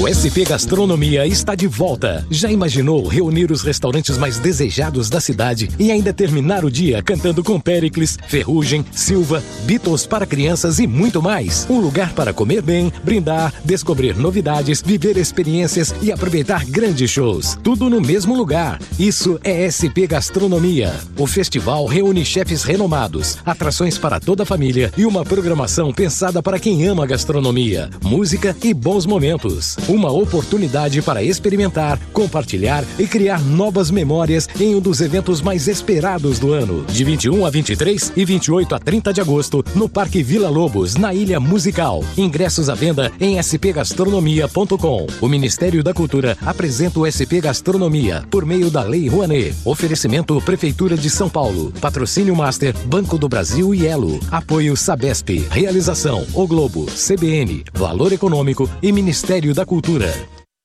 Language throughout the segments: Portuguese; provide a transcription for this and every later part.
O SP Gastronomia está de volta. Já imaginou reunir os restaurantes mais desejados da cidade e ainda terminar o dia cantando com Péricles, Ferrugem, Silva, Beatles para crianças e muito mais? Um lugar para comer bem, brindar, descobrir novidades, viver experiências e aproveitar grandes shows. Tudo no mesmo lugar. Isso é SP Gastronomia. O festival reúne chefes renomados, atrações para toda a família e uma programação pensada para quem ama gastronomia, música e bons momentos. Uma oportunidade para experimentar, compartilhar e criar novas memórias em um dos eventos mais esperados do ano. De 21 a 23 e 28 a 30 de agosto, no Parque Vila Lobos, na Ilha Musical. Ingressos à venda em spgastronomia.com. O Ministério da Cultura apresenta o SP Gastronomia por meio da Lei Rouanet. Oferecimento Prefeitura de São Paulo. Patrocínio Master, Banco do Brasil e Elo. Apoio Sabesp. Realização O Globo, CBN, Valor Econômico e Ministério da Cultura.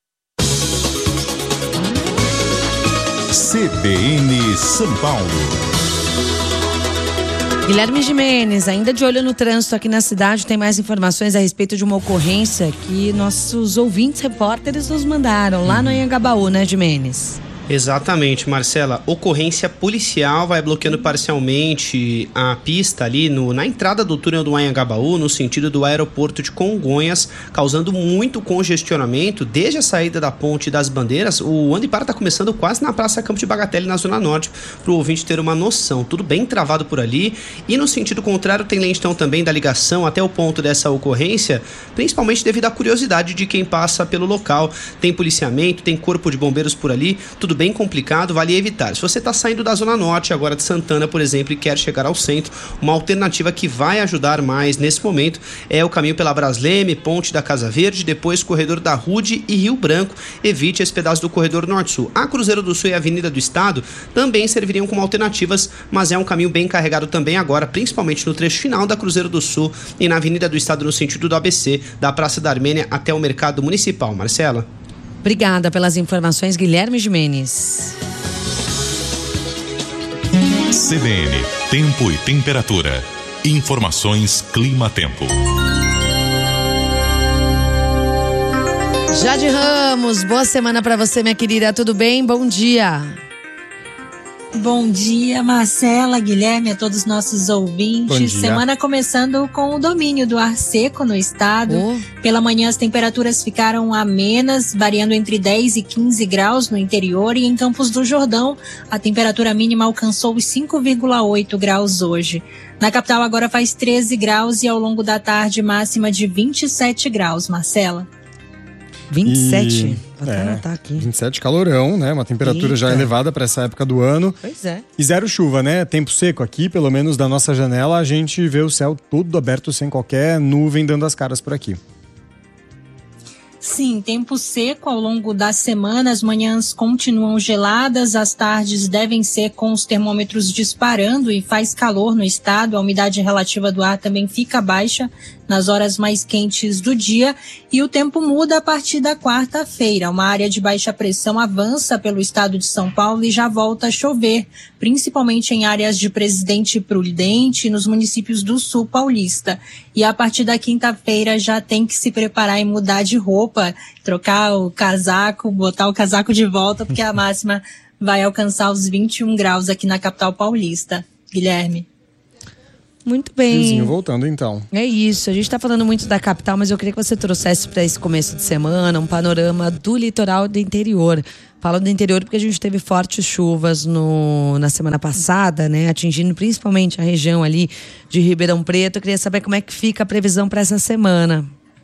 CBN São Paulo. Guilherme Gimenez, ainda de olho no trânsito aqui na cidade, tem mais informações a respeito de uma ocorrência que nossos ouvintes repórteres nos mandaram lá no Anhangabaú, né, Gimenez? Exatamente, Marcela. Ocorrência policial vai bloqueando parcialmente a pista ali na entrada do túnel do Anhangabaú, no sentido do aeroporto de Congonhas, causando muito congestionamento desde a saída da Ponte das Bandeiras. O anda e para está começando quase na Praça Campo de Bagatelle, na Zona Norte, para o ouvinte ter uma noção. Tudo bem travado por ali. E no sentido contrário, tem lentidão também da ligação até o ponto dessa ocorrência, principalmente devido à curiosidade de quem passa pelo local. Tem policiamento, tem corpo de bombeiros por ali, tudo bem complicado, vale evitar. Se você está saindo da Zona Norte agora de Santana, por exemplo, e quer chegar ao centro, uma alternativa que vai ajudar mais nesse momento é o caminho pela Brasleme, Ponte da Casa Verde, depois Corredor da Rude e Rio Branco. Evite esse pedaço do Corredor Norte-Sul. A Cruzeiro do Sul e a Avenida do Estado também serviriam como alternativas, mas é um caminho bem carregado também agora, principalmente no trecho final da Cruzeiro do Sul e na Avenida do Estado no sentido do ABC, da Praça da Armênia até o Mercado Municipal. Marcela? Obrigada pelas informações, Guilherme Gimenez. CBN, Tempo e Temperatura. Informações Clima-Tempo. Jade Ramos, boa semana para você, minha querida. Tudo bem? Bom dia. Bom dia, Marcela, Guilherme, a todos os nossos ouvintes. Semana começando com o domínio do ar seco no estado. Pela manhã as temperaturas ficaram amenas, variando entre 10 e 15 graus no interior, e em Campos do Jordão a temperatura mínima alcançou os 5,8 graus hoje. Na capital agora faz 13 graus e ao longo da tarde máxima de 27 graus, Marcela. 27? Vou até anotar aqui. 27, calorão, né? Uma temperatura já elevada para essa época do ano. Pois é. E zero chuva, né? Tempo seco aqui, pelo menos da nossa janela, a gente vê o céu todo aberto, sem qualquer nuvem dando as caras por aqui. Sim, tempo seco ao longo da semana, as manhãs continuam geladas, as tardes devem ser com os termômetros disparando e faz calor no estado, a umidade relativa do ar também fica baixa nas horas mais quentes do dia e o tempo muda a partir da quarta-feira. Uma área de baixa pressão avança pelo estado de São Paulo e já volta a chover, principalmente em áreas de Presidente Prudente e nos municípios do sul paulista. E a partir da quinta-feira já tem que se preparar e mudar de roupa, trocar o casaco, botar o casaco de volta, porque a máxima vai alcançar os 21 graus aqui na capital paulista. Guilherme. Muito bem. Friozinho voltando, então. É isso, a gente está falando muito da capital, mas eu queria que você trouxesse para esse começo de semana um panorama do litoral do interior. Falo do interior porque a gente teve fortes chuvas na semana passada, né? Atingindo principalmente a região ali de Ribeirão Preto. Eu queria saber como é que fica a previsão para essa semana.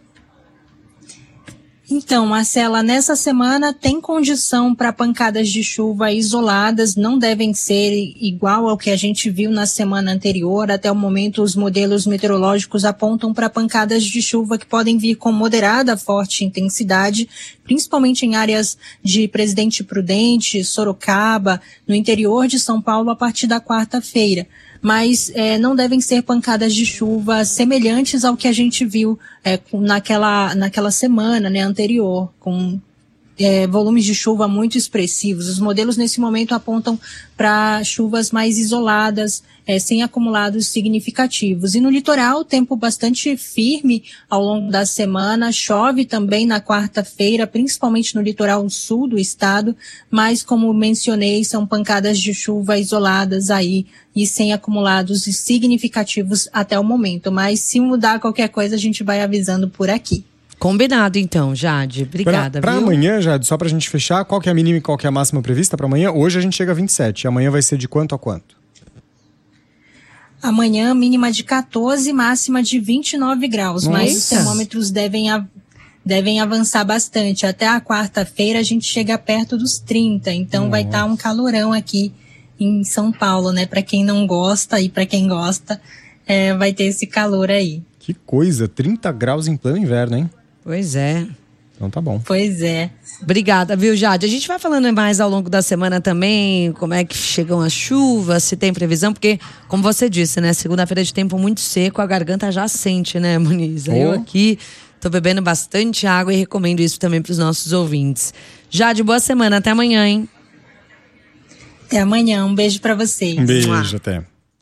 Então, Marcela, nessa semana tem condição para pancadas de chuva isoladas, não devem ser igual ao que a gente viu na semana anterior. Até o momento, os modelos meteorológicos apontam para pancadas de chuva que podem vir com moderada a forte intensidade, principalmente em áreas de Presidente Prudente, Sorocaba, no interior de São Paulo a partir da quarta-feira. Mas não devem ser pancadas de chuva semelhantes ao que a gente viu naquela semana, né, anterior, com volumes de chuva muito expressivos. Os modelos nesse momento apontam para chuvas mais isoladas, sem acumulados significativos. E no litoral, tempo bastante firme ao longo da semana. Chove também na quarta-feira, principalmente no litoral sul do estado, mas como mencionei, são pancadas de chuva isoladas aí e sem acumulados significativos até o momento. Mas se mudar qualquer coisa, a gente vai avisando por aqui. Combinado então, Jade. Obrigada, Pra amanhã, Jade, só pra gente fechar, qual que é a mínima e qual que é a máxima prevista pra amanhã? Hoje a gente chega a 27, amanhã vai ser de quanto a quanto? Amanhã, mínima de 14, máxima de 29 graus, Nossa. mas os termômetros devem avançar bastante. Até a quarta-feira a gente chega perto dos 30, então vai estar um calorão aqui em São Paulo, né? Pra quem não gosta e pra quem gosta, vai ter esse calor aí. Que coisa, 30 graus em pleno inverno, hein? Pois é. Então tá bom. Pois é. Obrigada, viu, Jade? A gente vai falando mais ao longo da semana também, como é que chegam as chuvas, se tem previsão, porque, como você disse, né, segunda-feira de tempo muito seco, a garganta já sente, né, Muniz? Eu aqui tô bebendo bastante água e recomendo isso também pros nossos ouvintes. Jade, boa semana, até amanhã, hein? Até amanhã, um beijo pra vocês. Um beijo, até.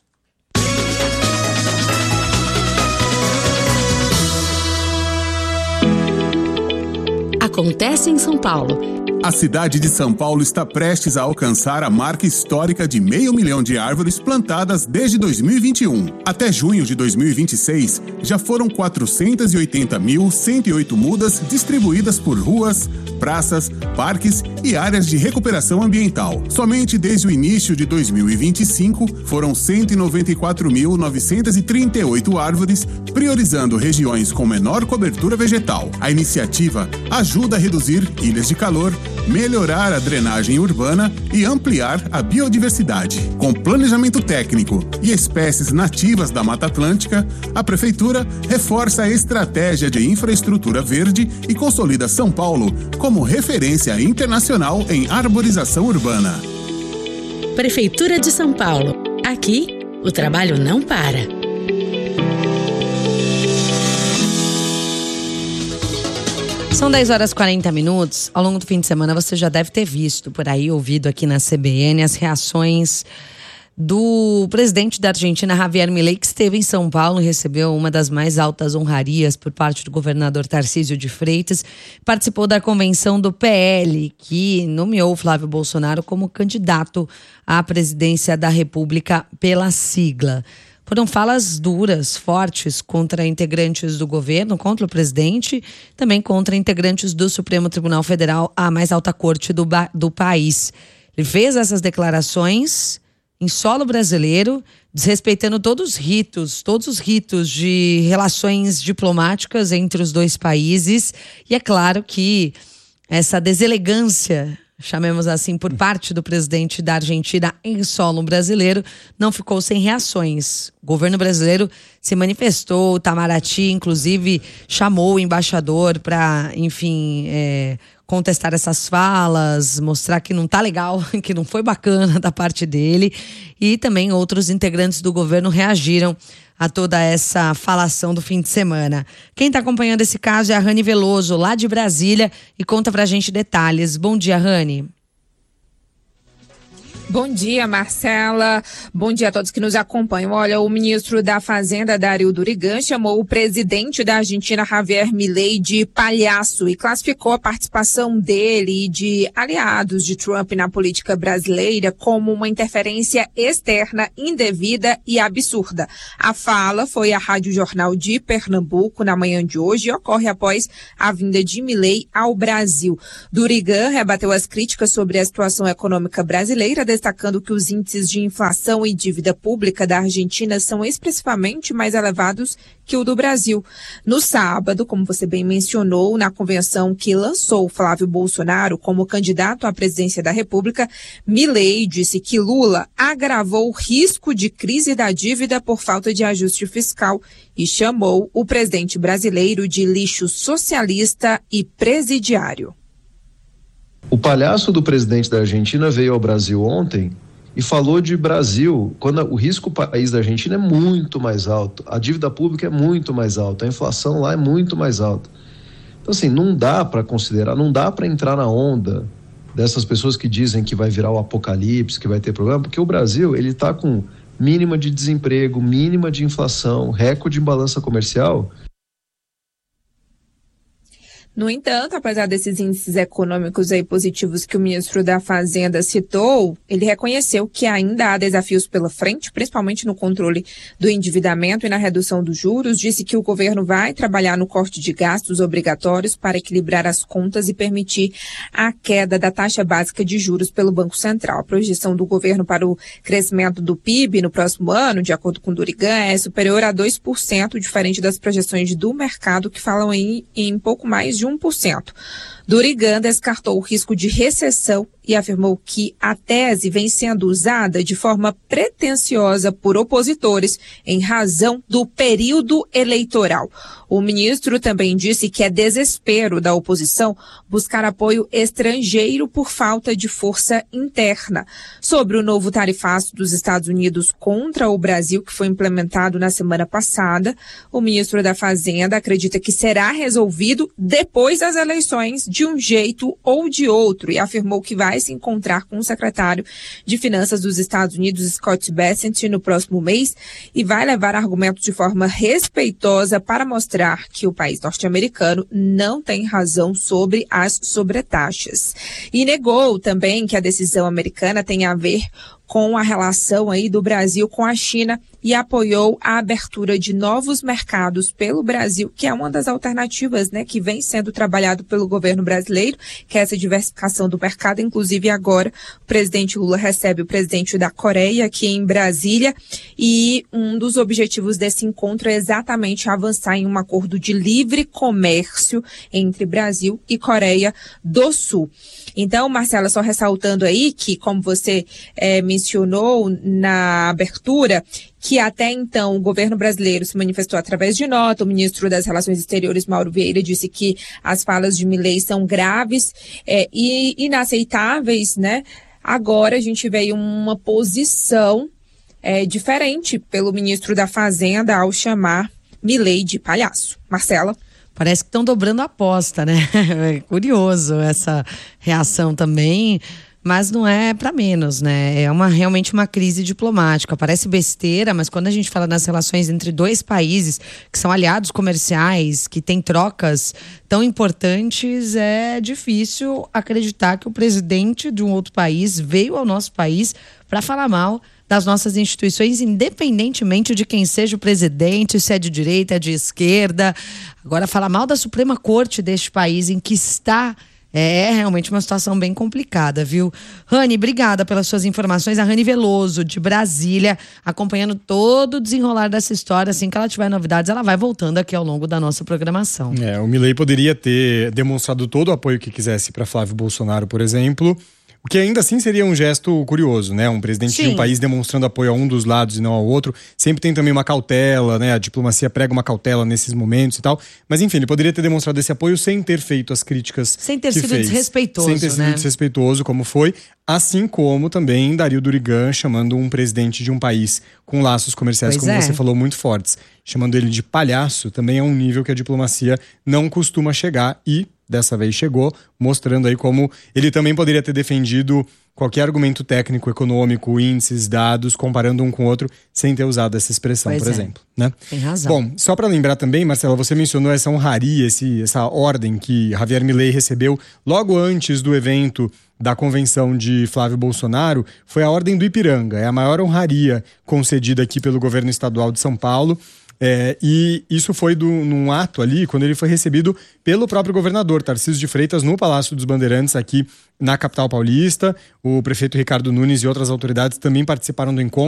Acontece em São Paulo. A cidade de São Paulo está prestes a alcançar a marca histórica de 500 mil de árvores plantadas desde 2021. Até junho de 2026, já foram 480.108 mudas distribuídas por ruas, praças, parques e áreas de recuperação ambiental. Somente desde o início de 2025, foram 194.938 árvores, priorizando regiões com menor cobertura vegetal. A iniciativa ajuda a reduzir ilhas de calor, melhorar a drenagem urbana e ampliar a biodiversidade. Com planejamento técnico e espécies nativas da Mata Atlântica, a Prefeitura reforça a estratégia de infraestrutura verde e consolida São Paulo como referência internacional em arborização urbana. Prefeitura de São Paulo. Aqui, o trabalho não para. São 10h40. Ao longo do fim de semana você já deve ter visto por aí, ouvido aqui na CBN, as reações do presidente da Argentina, Javier Milei, que esteve em São Paulo e recebeu uma das mais altas honrarias por parte do governador Tarcísio de Freitas. Participou da convenção do PL, que nomeou Flávio Bolsonaro como candidato à presidência da República pela sigla. Foram falas duras, fortes, contra integrantes do governo, contra o presidente, também contra integrantes do Supremo Tribunal Federal, a mais alta corte do país. Ele fez essas declarações em solo brasileiro, desrespeitando todos os ritos de relações diplomáticas entre os dois países. E é claro que essa deselegância, chamemos assim, por parte do presidente da Argentina em solo brasileiro, não ficou sem reações. O governo brasileiro se manifestou, o Itamaraty, inclusive, chamou o embaixador para, enfim, contestar essas falas, mostrar que não tá legal, que não foi bacana da parte dele. E também outros integrantes do governo reagiram a toda essa falação do fim de semana. Quem está acompanhando esse caso é a Rani Veloso, lá de Brasília, e conta pra gente detalhes. Bom dia, Rani. Bom dia, Marcela. Bom dia a todos que nos acompanham. Olha, o ministro da Fazenda, Dario Durigan, chamou o presidente da Argentina, Javier Milei, de palhaço e classificou a participação dele e de aliados de Trump na política brasileira como uma interferência externa, indevida e absurda. A fala foi à Rádio Jornal de Pernambuco na manhã de hoje e ocorre após a vinda de Milei ao Brasil. Durigan rebateu as críticas sobre a situação econômica brasileira, destacando que os índices de inflação e dívida pública da Argentina são expressivamente mais elevados que o do Brasil. No sábado, como você bem mencionou, na convenção que lançou Flávio Bolsonaro como candidato à presidência da República, Milei disse que Lula agravou o risco de crise da dívida por falta de ajuste fiscal e chamou o presidente brasileiro de lixo socialista e presidiário. O palhaço do presidente da Argentina veio ao Brasil ontem e falou de Brasil, quando o risco país da Argentina é muito mais alto, a dívida pública é muito mais alta, a inflação lá é muito mais alta. Então, assim, não dá para considerar, não dá para entrar na onda dessas pessoas que dizem que vai virar o apocalipse, que vai ter problema, porque o Brasil, ele está com mínima de desemprego, mínima de inflação, recorde em balança comercial. No entanto, apesar desses índices econômicos aí positivos que o ministro da Fazenda citou, ele reconheceu que ainda há desafios pela frente, principalmente no controle do endividamento e na redução dos juros. Disse que o governo vai trabalhar no corte de gastos obrigatórios para equilibrar as contas e permitir a queda da taxa básica de juros pelo Banco Central. A projeção do governo para o crescimento do PIB no próximo ano, de acordo com o Durigan, é superior a 2%, diferente das projeções do mercado, que falam em pouco mais de 1%. Durigan descartou o risco de recessão e afirmou que a tese vem sendo usada de forma pretensiosa por opositores em razão do período eleitoral. O ministro também disse que é desespero da oposição buscar apoio estrangeiro por falta de força interna. Sobre o novo tarifaço dos Estados Unidos contra o Brasil, que foi implementado na semana passada, o ministro da Fazenda acredita que será resolvido depois das eleições de um jeito ou de outro e afirmou que vai se encontrar com o secretário de Finanças dos Estados Unidos, Scott Bessent, no próximo mês e vai levar argumentos de forma respeitosa para mostrar que o país norte-americano não tem razão sobre as sobretaxas. E negou também que a decisão americana tenha a ver com a relação aí do Brasil com a China e apoiou a abertura de novos mercados pelo Brasil, que é uma das alternativas, né, que vem sendo trabalhado pelo governo brasileiro, que é essa diversificação do mercado. Inclusive agora o presidente Lula recebe o presidente da Coreia aqui em Brasília e um dos objetivos desse encontro é exatamente avançar em um acordo de livre comércio entre Brasil e Coreia do Sul. Então, Marcela, só ressaltando aí que, como você mencionou na abertura, que até então o governo brasileiro se manifestou através de nota. O ministro das Relações Exteriores, Mauro Vieira, disse que as falas de Milei são graves e inaceitáveis, né? Agora a gente veio uma posição diferente pelo ministro da Fazenda ao chamar Milei de palhaço. Marcela? Parece que estão dobrando a aposta, né? É curioso essa reação também, mas não é para menos, né? É realmente uma crise diplomática. Parece besteira, mas quando a gente fala nas relações entre dois países que são aliados comerciais, que têm trocas tão importantes, é difícil acreditar que o presidente de um outro país veio ao nosso país para falar mal das nossas instituições, independentemente de quem seja o presidente, se é de direita, é de esquerda. Agora, falar mal da Suprema Corte deste país em que está é realmente uma situação bem complicada, viu? Rani, obrigada pelas suas informações. A Rani Veloso, de Brasília, acompanhando todo o desenrolar dessa história. Assim que ela tiver novidades, ela vai voltando aqui ao longo da nossa programação. O Milei poderia ter demonstrado todo o apoio que quisesse para Flávio Bolsonaro, por exemplo. O que ainda assim seria um gesto curioso, né? Um presidente de um país demonstrando apoio a um dos lados e não ao outro. Sempre tem também uma cautela, né? A diplomacia prega uma cautela nesses momentos e tal. Mas enfim, ele poderia ter demonstrado esse apoio sem ter feito as críticas sem ter sido fez. Desrespeitoso, sem ter sido desrespeitoso, como foi. Assim como também Dario Durigan chamando um presidente de um país com laços comerciais, como você falou, muito fortes. Chamando ele de palhaço também é um nível que a diplomacia não costuma chegar e dessa vez chegou, mostrando aí como ele também poderia ter defendido qualquer argumento técnico, econômico, índices, dados, comparando um com o outro, sem ter usado essa expressão, por exemplo. Né? Tem razão. Bom, só para lembrar também, Marcela, você mencionou essa honraria, essa ordem que Javier Milei recebeu logo antes do evento da convenção de Flávio Bolsonaro, foi a Ordem do Ipiranga. É a maior honraria concedida aqui pelo governo estadual de São Paulo. E isso foi num ato ali, quando ele foi recebido pelo próprio governador Tarcísio de Freitas no Palácio dos Bandeirantes, aqui na capital paulista. O prefeito Ricardo Nunes e outras autoridades também participaram do encontro.